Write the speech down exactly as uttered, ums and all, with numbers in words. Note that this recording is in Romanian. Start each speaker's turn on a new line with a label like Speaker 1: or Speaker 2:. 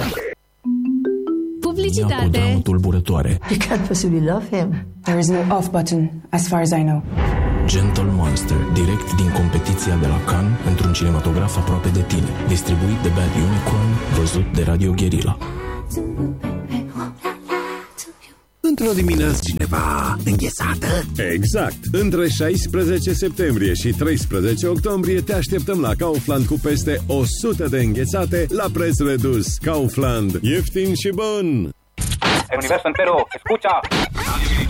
Speaker 1: Publicitate.
Speaker 2: Ia cu dramă tulburătoare.
Speaker 3: You can't possibly love him.
Speaker 4: There is no off button, as far as I know.
Speaker 2: Gentle Monster, direct din competiția de la Cannes, într-un cinematograf aproape de tine. Distribuit de Bad Unicorn, văzut de Radio Guerilla.
Speaker 5: Într-o dimineață cineva înghețată?
Speaker 6: Exact! Între șaisprezece septembrie și treisprezece octombrie te așteptăm la Kaufland cu peste o sută de înghețate la preț redus. Kaufland. Ieftin și bun!
Speaker 7: El universo entero escucha.